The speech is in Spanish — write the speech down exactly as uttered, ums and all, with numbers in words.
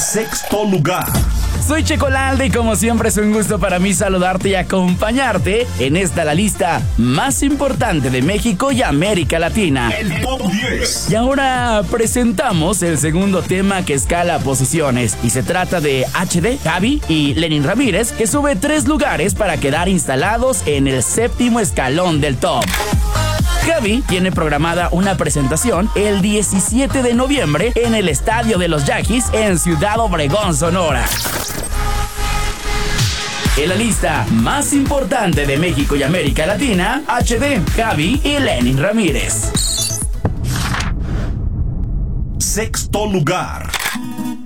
Sexto lugar. Soy Checolalde y como siempre es un gusto para mí saludarte y acompañarte en esta la lista más importante de México y América Latina. El Top diez. Y ahora presentamos el segundo tema que escala posiciones y se trata de H D, Javi y Lenin Ramírez, que sube tres lugares para quedar instalados en el séptimo escalón del top. Javi tiene programada una presentación el diecisiete de noviembre en el Estadio de los Yaquis en Ciudad Obregón, Sonora. En la lista más importante de México y América Latina, H D, Javi y Lenin Ramírez. Sexto lugar.